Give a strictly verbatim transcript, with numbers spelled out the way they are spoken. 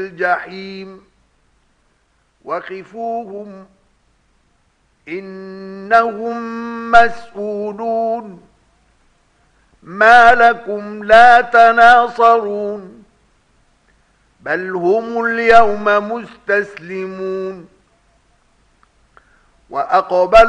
الجحيم وقفوهم إنهم مسؤولون ما لكم لا تناصرون بل هم اليوم مستسلمون وأقبل